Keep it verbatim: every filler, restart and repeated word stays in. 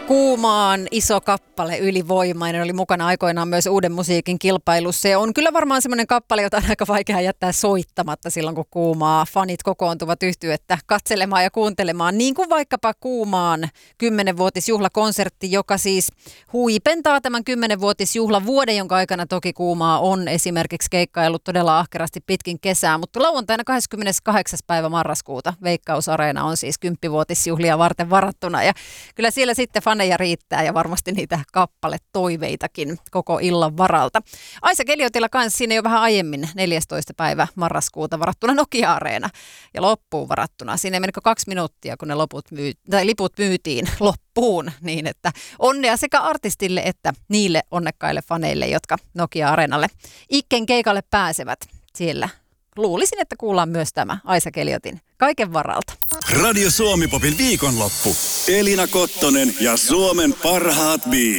Kuumaan iso kappale, ylivoimainen, oli mukana aikoinaan myös Uuden musiikin kilpailussa. Ja on kyllä varmaan semmoinen kappale, jota on aika vaikea jättää soittamatta silloin, kun Kuumaa fanit kokoontuvat yhtyettä katselemaan ja kuuntelemaan. Niin kuin vaikkapa Kuumaan kymmenvuotisjuhlakonsertti, joka siis huipentaa tämän kymmenvuotisjuhlavuoden, jonka aikana toki Kuumaa on esimerkiksi keikkaillut todella ahkerasti pitkin kesää. Mutta lauantaina kahdeskymmeneskahdeksas päivä marraskuuta Veikkaus-areena on siis kymppivuotisjuhlia varten varattuna. Ja kyllä siellä sitten faneja riittää ja varmasti niitä kappaletoiveitakin koko illan varalta. Aisa Keliotilla kanssa siinä jo vähän aiemmin neljästoista päivä marraskuuta varattuna Nokia-areena ja loppuun varattuna. Siinä ei menikö kaksi minuuttia, kun ne loput myy- tai liput myytiin loppuun, niin että onnea sekä artistille että niille onnekkaille faneille, jotka Nokia-areenalle Ikken keikalle pääsevät siellä. Luulisin, että kuullaan myös tämä Aisa Keliotin kaiken varalta. Radio Suomi Popin viikonloppu. Elina Kottonen ja Suomen parhaat biisit.